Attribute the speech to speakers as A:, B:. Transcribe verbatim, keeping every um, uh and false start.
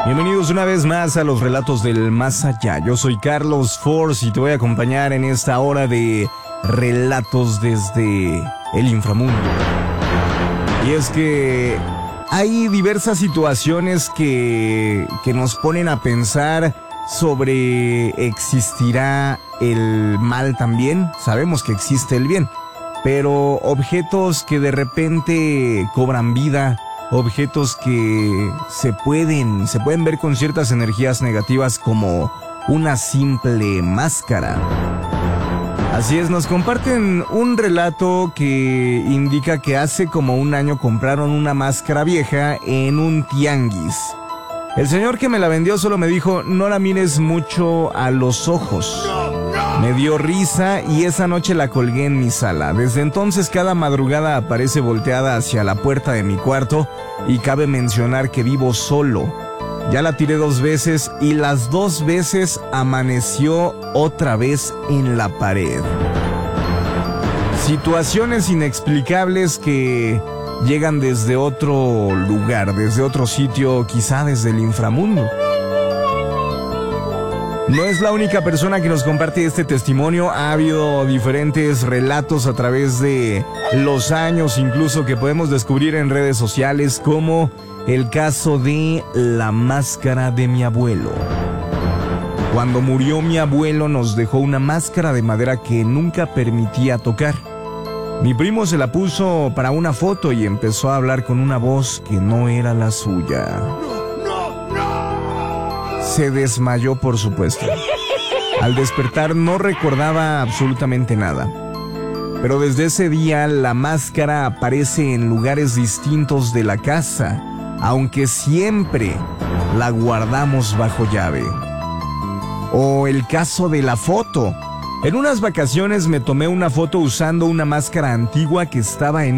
A: Bienvenidos una vez más a los relatos del más allá. Yo soy Carlos Force y te voy a acompañar en esta hora de relatos desde el inframundo. Y es que hay diversas situaciones que, que nos ponen a pensar sobre ¿existirá el mal también? Sabemos que existe el bien, pero objetos que de repente cobran vida, objetos que se pueden, se pueden ver con ciertas energías negativas como una simple máscara. Así es, nos comparten un relato que indica que hace como un año compraron una máscara vieja en un tianguis. El señor que me la vendió solo me dijo, no la mires mucho a los ojos. Me dio risa y esa noche la colgué en mi sala. Desde entonces cada madrugada aparece volteada hacia la puerta de mi cuarto y cabe mencionar que vivo solo. Ya la tiré dos veces y las dos veces amaneció otra vez en la pared. Situaciones inexplicables que llegan desde otro lugar, desde otro sitio, quizá desde el inframundo. No es la única persona que nos comparte este testimonio. Ha habido diferentes relatos a través de los años, incluso que podemos descubrir en redes sociales, como el caso de la máscara de mi abuelo. Cuando murió mi abuelo nos dejó una máscara de madera que nunca permitía tocar. Mi primo se la puso para una foto y empezó a hablar con una voz que no era la suya. Se desmayó, por supuesto. Al despertar no recordaba absolutamente nada. Pero desde ese día la máscara aparece en lugares distintos de la casa, aunque siempre la guardamos bajo llave. O el caso de la foto. En unas vacaciones me tomé una foto usando una máscara antigua que estaba en